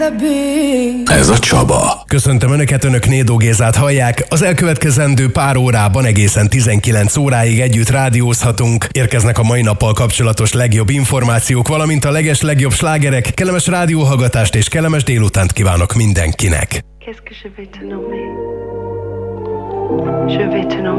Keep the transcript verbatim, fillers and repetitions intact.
Ez a Csaba. Köszöntöm Önöket, Önök Nédó Gézát hallják. Az elkövetkezendő pár órában egészen tizenkilenc óráig együtt rádiózhatunk. Érkeznek a mai nappal kapcsolatos legjobb információk, valamint a leges legjobb slágerek. Kellemes rádióhallgatást és kellemes délutánt kívánok mindenkinek. Qu'est-ce que je vais te nommer? Je vais te nommer